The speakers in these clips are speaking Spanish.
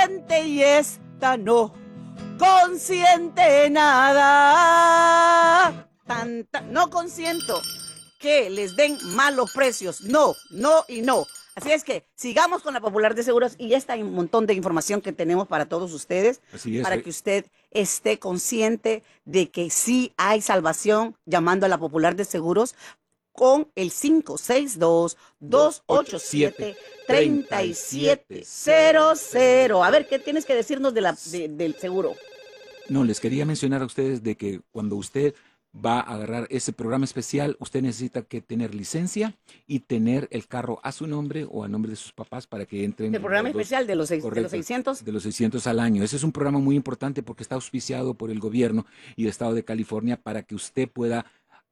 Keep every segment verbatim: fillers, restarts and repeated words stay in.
consciente y esta no consiente nada. Tan, tan, no consiento que les den malos precios. No, no y no. Así es que sigamos con la Popular de Seguros y esta un montón de información que tenemos para todos ustedes, Así es, para eh. que usted esté consciente de que sí hay salvación llamando a la Popular de Seguros con el cinco seis dos, dos ocho siete, tres siete cero cero. A ver, ¿qué tienes que decirnos de la, de, del seguro? No, les quería mencionar a ustedes de que cuando usted va a agarrar ese programa especial, usted necesita que tener licencia y tener el carro a su nombre o a nombre de sus papás para que entren. El programa los dos, especial de los, seis, correcto, de los seiscientos. De los seiscientos al año. Ese es un programa muy importante porque está auspiciado por el gobierno y el estado de California para que usted pueda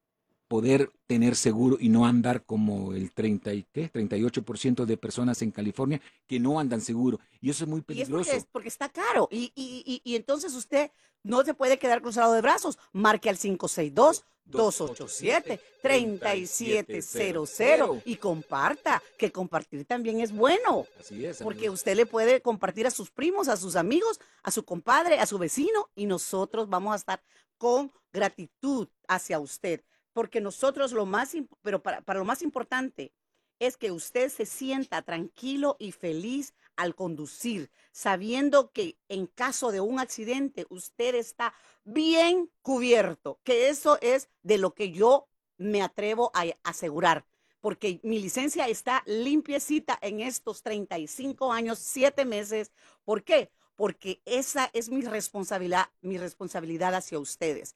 poder tener seguro y no andar como el treinta y qué, treinta y ocho por ciento de personas en California que no andan seguro. Y eso es muy peligroso. Y es porque, es porque está caro. Y, y, y, y entonces usted no se puede quedar cruzado de brazos. Marque al cinco seis dos, dos ocho siete, tres siete cero cero y comparta, que compartir también es bueno. Así es, porque amigos. usted le puede compartir a sus primos, a sus amigos, a su compadre, a su vecino y nosotros vamos a estar con gratitud hacia usted. Porque nosotros lo más, pero para, para lo más importante es que usted se sienta tranquilo y feliz al conducir, sabiendo que en caso de un accidente usted está bien cubierto, que eso es de lo que yo me atrevo a asegurar, porque mi licencia está limpiecita en estos treinta y cinco años, siete meses. ¿Por qué? Porque esa es mi responsabilidad, mi responsabilidad hacia ustedes.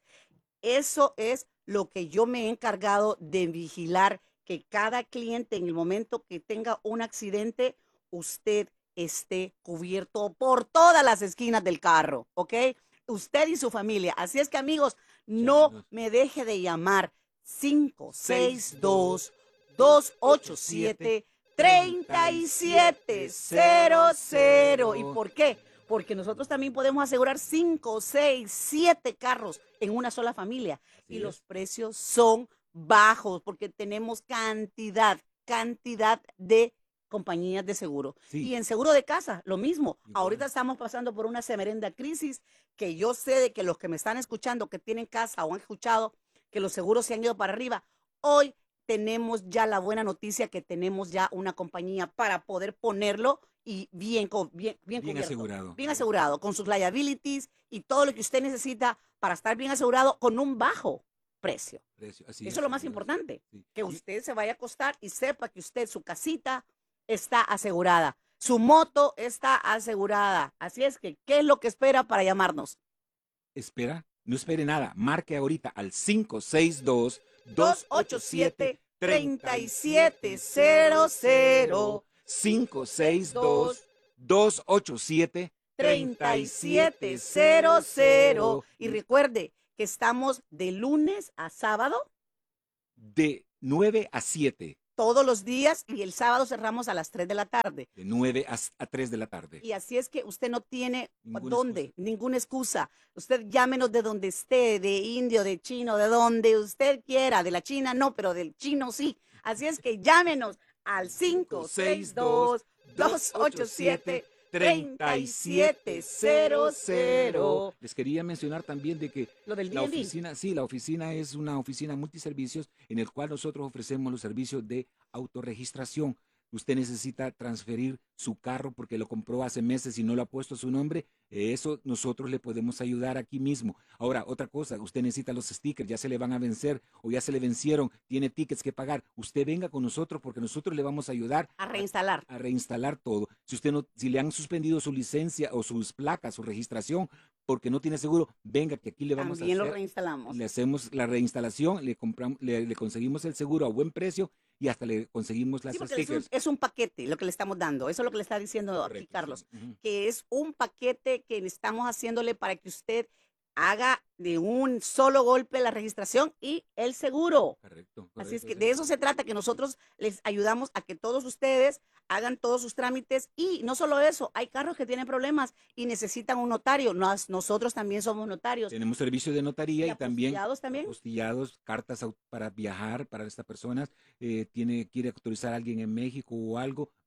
Eso es lo que yo me he encargado de vigilar, que cada cliente en el momento que tenga un accidente, usted esté cubierto por todas las esquinas del carro, ¿ok? Usted y su familia. Así es que, amigos, no me deje de llamar cinco seis dos, dos ocho siete, tres siete cero cero. ¿Y por qué? Porque nosotros también podemos asegurar cinco, seis, siete carros en una sola familia. Y los precios son bajos porque tenemos cantidad, cantidad de compañías de seguro. Sí. Y en seguro de casa, lo mismo. Igual. Ahorita estamos pasando por una semerenda crisis que yo sé de que los que me están escuchando, que tienen casa o han escuchado que los seguros se han ido para arriba, hoy tenemos ya la buena noticia que tenemos ya una compañía para poder ponerlo y bien, bien, bien, bien asegurado. Bien asegurado, con sus liabilities y todo lo que usted necesita para estar bien asegurado con un bajo precio. precio así Eso es, es lo más amigos. importante, Sí. que usted se vaya a acostar y sepa que usted, su casita está asegurada, su moto está asegurada. Así es que, ¿qué es lo que espera para llamarnos? Espera, no espere nada, marque ahorita al cinco seis dos, dos ocho siete, tres siete cero cero. cinco seis dos, dos ocho siete, tres siete cero cero. Y recuerde que estamos de lunes a sábado. De nueve a siete. Todos los días y el sábado cerramos a las tres de la tarde. De nueve a tres de la tarde. Y así es que usted no tiene Ninguna dónde, excusa. ninguna excusa. Usted llámenos de donde esté, de indio, de chino, de donde usted quiera. De la China no, pero del chino sí. Así es que llámenos al cinco seis dos, dos ocho siete, tres siete cero cero. Les quería mencionar también de que Lo del la D and D. oficina, sí, la oficina es una oficina multiservicios en el cual nosotros ofrecemos los servicios de autorregistración. Usted necesita transferir su carro porque lo compró hace meses y no lo ha puesto su nombre, eso nosotros le podemos ayudar aquí mismo. Ahora, otra cosa, usted necesita los stickers, ya se le van a vencer o ya se le vencieron, tiene tickets que pagar. Usted venga con nosotros porque nosotros le vamos a ayudar a reinstalar. A, a reinstalar todo. Si usted no, si le han suspendido su licencia o sus placas, su registración, porque no tiene seguro, venga que aquí le vamos También a hacer. lo reinstalamos. Le hacemos la reinstalación, le compramos, le, le conseguimos el seguro a buen precio y hasta le conseguimos las sí, porque stickers. Es un, es un paquete lo que le estamos dando. Eso es lo que le está diciendo Correcto, aquí Carlos. Sí. Uh-huh. Que es un paquete que estamos haciéndole para que usted haga de un solo golpe la registración y el seguro. Correcto, correcto, Así es que sí. de eso se trata, que nosotros les ayudamos a que todos ustedes hagan todos sus trámites y no solo eso, hay carros que tienen problemas y necesitan un notario. Nos, nosotros también somos notarios. Tenemos servicio de notaría y, y también apostillados también. Apostillados, cartas para viajar para estas personas. Eh, tiene, quiere autorizar a alguien en México o algo,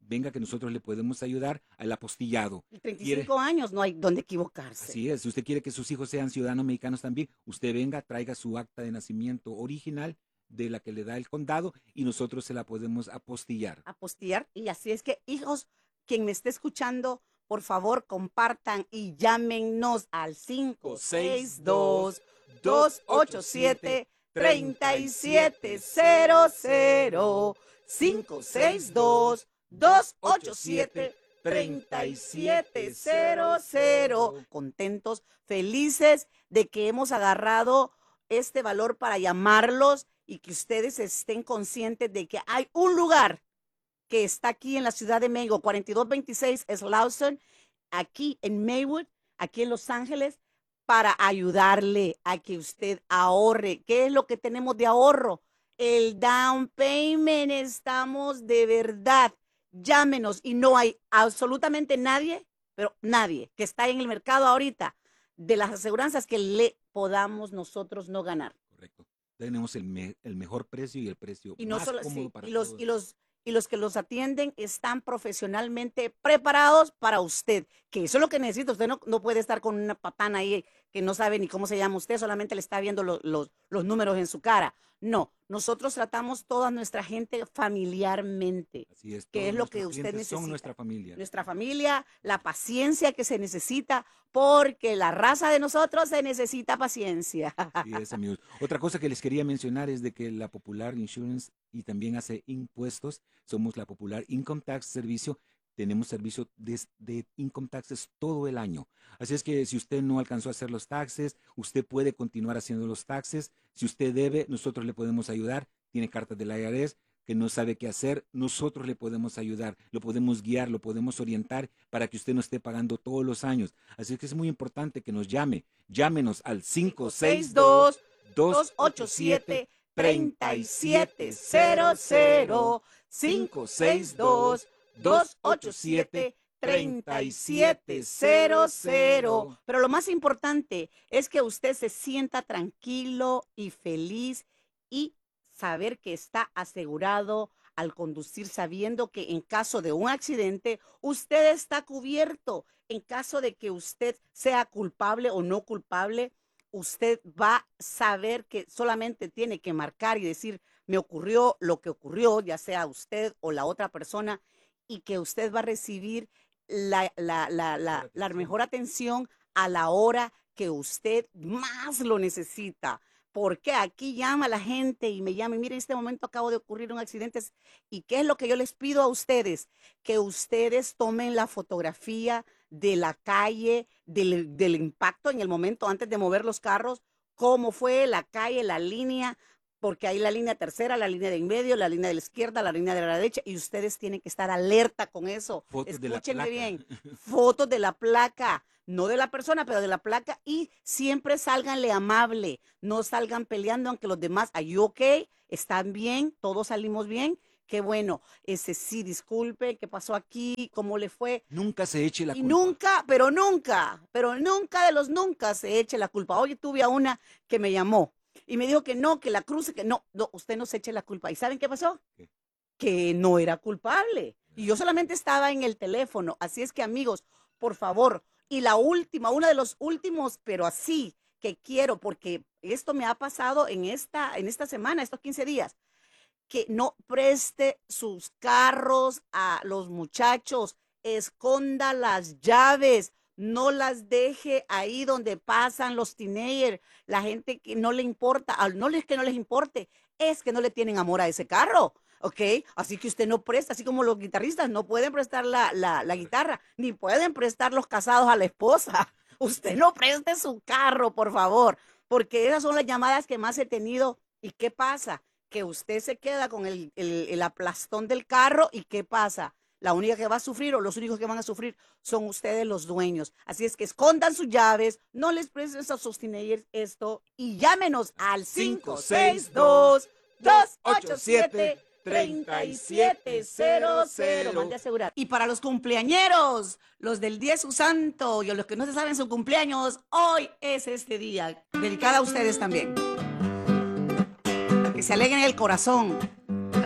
venga que nosotros le podemos ayudar al apostillado. Y treinta y cinco años, no hay donde equivocarse. Así es, si usted quiere que sus hijos sean ciudadanos mexicanos también, usted venga, traiga su acta de nacimiento original de la que le da el condado y nosotros se la podemos apostillar. Apostillar, y así es que, hijos, quien me esté escuchando, por favor, compartan y llámenos al cinco seis dos, dos ocho siete, tres siete cero cero. cinco seis dos, dos ocho siete, tres siete cero cero. Contentos, felices de que hemos agarrado este valor para llamarlos y que ustedes estén conscientes de que hay un lugar que está aquí en la Ciudad de México, cuarenta y dos veintiséis Slauson, aquí en Maywood, aquí en Los Ángeles, para ayudarle a que usted ahorre. ¿Qué es lo que tenemos de ahorro? El down payment. Estamos de verdad. Llámenos y no hay absolutamente nadie, pero nadie que está en el mercado ahorita de las aseguranzas que le podamos nosotros no ganar. Correcto. Tenemos el, me, el mejor precio y el precio y no más solo, cómodo sí, para y los, todos. Y los, y los que los atienden están profesionalmente preparados para usted, que eso es lo que necesita. Usted no, no puede estar con una patana ahí que no sabe ni cómo se llama usted, solamente le está viendo lo, los, los números en su cara. No, nosotros tratamos toda nuestra gente familiarmente. Así es, que es lo que usted necesita. Son nuestra familia. Nuestra familia, la paciencia que se necesita, porque la raza de nosotros se necesita paciencia. Así es, amigos. Otra cosa que les quería mencionar es de que la Popular Insurance y también hace impuestos. Somos la Popular Income Tax Servicio. Tenemos servicio de, de income taxes todo el año. Así es que si usted no alcanzó a hacer los taxes, usted puede continuar haciendo los taxes. Si usted debe, nosotros le podemos ayudar. Tiene cartas del I R S que no sabe qué hacer, nosotros le podemos ayudar, lo podemos guiar, lo podemos orientar para que usted no esté pagando todos los años. Así que es muy importante que nos llame. Llámenos al cinco seis dos, dos ocho siete, tres siete cero cero. cinco seis dos, dos ocho siete, tres siete cero cero. Pero lo más importante es que usted se sienta tranquilo y feliz y saber que está asegurado al conducir, sabiendo que en caso de un accidente usted está cubierto. En caso de que usted sea culpable o no culpable, usted va a saber que solamente tiene que marcar y decir, me ocurrió lo que ocurrió, ya sea usted o la otra persona, y que usted va a recibir la, la, la, la, la mejor atención a la hora que usted más lo necesita. Porque aquí llama la gente y me llama, y mire, en este momento acabo de ocurrir un accidente. ¿Y qué es lo que yo les pido a ustedes? Que ustedes tomen la fotografía de la calle, del, del impacto en el momento antes de mover los carros, cómo fue la calle, la línea, porque hay la línea tercera, la línea de en medio, la línea de la izquierda, la línea de la derecha, y ustedes tienen que estar alerta con eso. Fotos Escúchenme de la bien, fotos de la placa, no de la persona, pero de la placa, y siempre sálganle amable, no salgan peleando, aunque los demás, ¿are you okay? ¿Están bien? ¿Todos salimos bien? Qué bueno. Ese sí, disculpe, ¿qué pasó aquí? ¿Cómo le fue? Nunca se eche la y culpa. Y nunca, pero nunca, pero nunca de los nunca se eche la culpa. Oye, tuve a una que me llamó y me dijo que no, que la cruce, que no, no, usted no se eche la culpa. ¿Y saben qué pasó? ¿Qué? Que no era culpable. Y yo solamente estaba en el teléfono. Así es que, amigos, por favor. Y la última, una de los últimos, pero así que quiero, porque esto me ha pasado en esta, en esta semana, estos quince días, que no preste sus carros a los muchachos, esconda las llaves, no las deje ahí donde pasan los teenagers, la gente que no le importa, no es que no les importe, es que no le tienen amor a ese carro. ¿Ok? Así que usted no presta, así como los guitarristas no pueden prestar la, la, la guitarra, ni pueden prestar los casados a la esposa. Usted no preste su carro, por favor, porque esas son las llamadas que más he tenido. ¿Y qué pasa? Que usted se queda con el, el, el aplastón del carro, ¿y qué pasa? La única que va a sufrir o los únicos que van a sufrir son ustedes los dueños. Así es que escondan sus llaves, no les presten a sus teenagers esto y llámenos al cinco seis dos, dos ocho siete, tres siete cero cero. Mande a asegurar. Y para los cumpleañeros, los del día de su santo y a los que no se saben su cumpleaños, hoy es este día, dedicada a ustedes también. Para que se alegren el corazón, para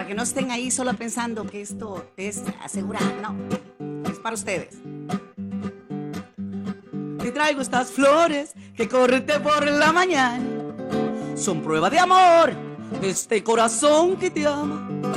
que no estén ahí solo pensando que esto es asegurado, no, es para ustedes. Te traigo estas flores que correte por la mañana, son prueba de amor de este corazón que te ama.